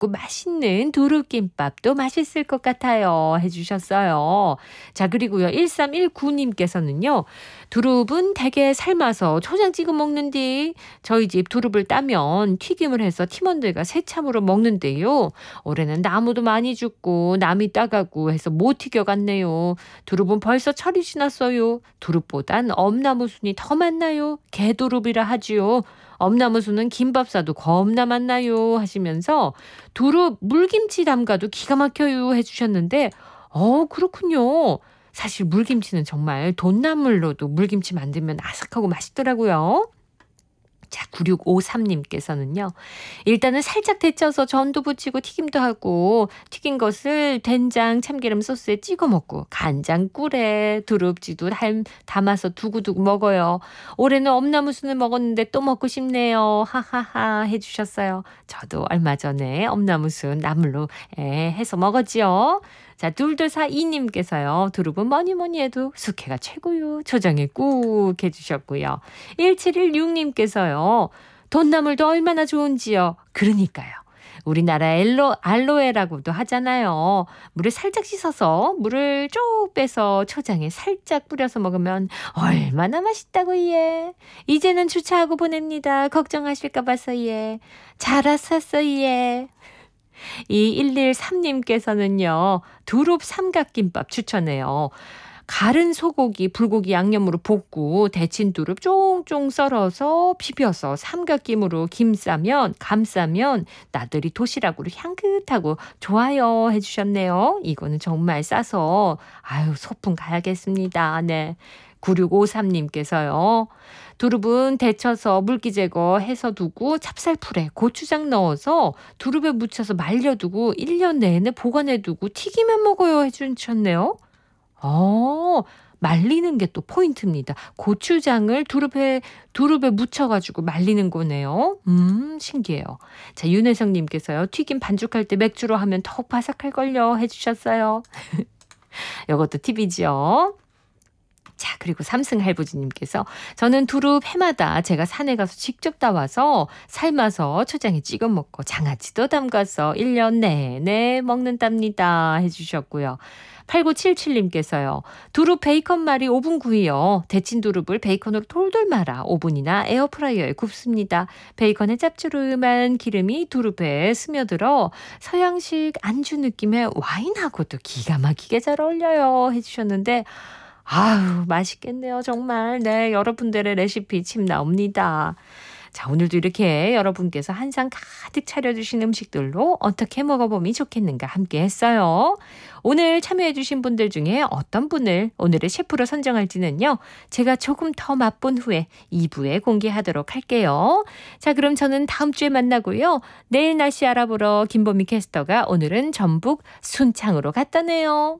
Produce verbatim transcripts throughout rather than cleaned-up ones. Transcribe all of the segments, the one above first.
맵고 맛있는 두릅김밥도 맛있을 것 같아요 해주셨어요. 자, 그리고요 일삼일구 님께서는요. 두릅은 대게 삶아서 초장 찍어 먹는디. 저희 집 두릅을 따면 튀김을 해서 팀원들과 새참으로 먹는데요. 올해는 나무도 많이 죽고 남이 따가고 해서 못 튀겨갔네요. 두릅은 벌써 철이 지났어요. 두릅보단 엄나무순이 더 많나요? 개두릅이라 하지요. 엄나무순은 김밥 싸도 겁나 많나요? 하시면서 두릅 물김치 담가도 기가 막혀요 해주셨는데 어 그렇군요. 사실 물김치는 정말 돈나물로도 물김치 만들면 아삭하고 맛있더라고요. 자, 구육오삼 님께서는요. 일단은 살짝 데쳐서 전도 부치고 튀김도 하고 튀긴 것을 된장 참기름 소스에 찍어 먹고 간장 꿀에 두릅지도 담아서 두고두고 먹어요. 올해는 엄나무순을 먹었는데 또 먹고 싶네요. 하하하 해주셨어요. 저도 얼마 전에 엄나무순 나물로 해서 먹었지요. 자, 둘둘사이 님께서요. 두릅은 뭐니 뭐니 해도 숙회가 최고요. 초장에 꾹 해주셨고요. 일칠일육 님께서요. 돈나물도 얼마나 좋은지요. 그러니까요. 우리나라 엘로, 알로에라고도 하잖아요. 물을 살짝 씻어서 물을 쭉 빼서 초장에 살짝 뿌려서 먹으면 얼마나 맛있다고 예. 이제는 주차하고 보냅니다. 걱정하실까 봐서 예. 잘 왔었어 예. 이일일삼 님께서는요. 두릅 삼각김밥 추천해요. 갈은 소고기, 불고기 양념으로 볶고 데친 두릅 쫑쫑 썰어서 비벼서 삼각김으로 김 싸면 감싸면 나들이 도시락으로 향긋하고 좋아요 해주셨네요. 이거는 정말 싸서 아유 소풍 가야겠습니다. 네. 구육오삼 님께서요. 두릅은 데쳐서 물기 제거해서 두고 찹쌀풀에 고추장 넣어서 두릅에 묻혀서 말려두고 일 년 내내 보관해두고 튀기면 먹어요 해주셨네요. 어, 말리는 게 또 포인트입니다. 고추장을 두릅에, 두릅에 묻혀가지고 말리는 거네요. 음, 신기해요. 자, 윤혜성님께서요. 튀김 반죽할 때 맥주로 하면 더욱 바삭할걸요 해주셨어요. 이것도 팁이죠. 자, 그리고 삼승할부지님께서 저는 두릅 해마다 제가 산에 가서 직접 따와서 삶아서 초장에 찍어 먹고 장아찌도 담가서 일 년 내내 먹는답니다 해주셨고요. 팔구칠칠 님께서요. 두릅 베이컨 말이 오븐 구이요. 데친 두릅을 베이컨으로 돌돌 말아 오븐이나 에어프라이어에 굽습니다. 베이컨의 짭조름한 기름이 두릅에 스며들어 서양식 안주 느낌의 와인하고도 기가 막히게 잘 어울려요 해주셨는데 아유 맛있겠네요 정말. 네, 여러분들의 레시피 침 나옵니다. 자, 오늘도 이렇게 여러분께서 한상 가득 차려주신 음식들로 어떻게 먹어보면 좋겠는가 함께 했어요. 오늘 참여해주신 분들 중에 어떤 분을 오늘의 셰프로 선정할지는요. 제가 조금 더 맛본 후에 이 부에 공개하도록 할게요. 자, 그럼 저는 다음 주에 만나고요. 내일 날씨 알아보러 김보미 캐스터가 오늘은 전북 순창으로 갔다네요.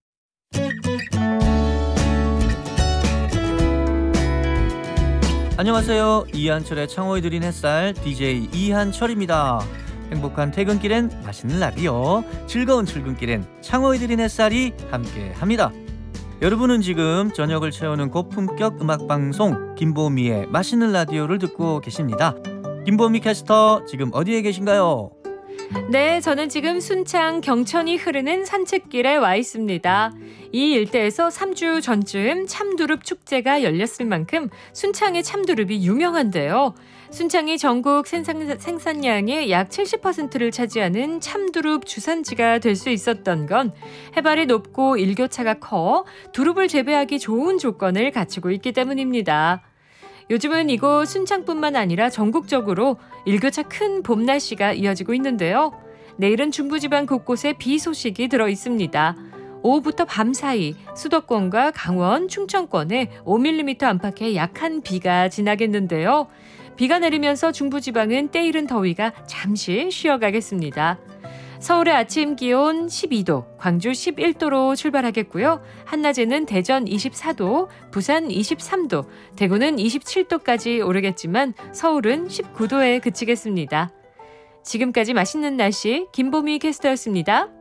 안녕하세요. 이한철의 창호에 드린 햇살 디제이 이한철입니다. 행복한 퇴근길엔 맛있는 라디오, 즐거운 출근길엔 창호에 드린 햇살이 함께합니다. 여러분은 지금 저녁을 채우는 고품격 음악방송 김보미의 맛있는 라디오를 듣고 계십니다. 김보미 캐스터 지금 어디에 계신가요? 네, 저는 지금 순창 경천이 흐르는 산책길에 와 있습니다. 이 일대에서 삼 주 전쯤 참두릅 축제가 열렸을 만큼 순창의 참두릅이 유명한데요. 순창이 전국 생산, 생산량의 약 칠십 퍼센트를 차지하는 참두릅 주산지가 될 수 있었던 건 해발이 높고 일교차가 커 두릅을 재배하기 좋은 조건을 갖추고 있기 때문입니다. 요즘은 이곳 순창뿐만 아니라 전국적으로 일교차 큰 봄 날씨가 이어지고 있는데요. 내일은 중부지방 곳곳에 비 소식이 들어 있습니다. 오후부터 밤 사이 수도권과 강원, 충청권에 오 밀리미터 안팎의 약한 비가 지나겠는데요. 비가 내리면서 중부지방은 때이른 더위가 잠시 쉬어가겠습니다. 서울의 아침 기온 십이 도, 광주 십일 도로 출발하겠고요. 한낮에는 대전 이십사 도, 부산 이십삼 도, 대구는 이십칠 도까지 오르겠지만 서울은 십구 도에 그치겠습니다. 지금까지 맛있는 날씨 김보미 캐스터였습니다.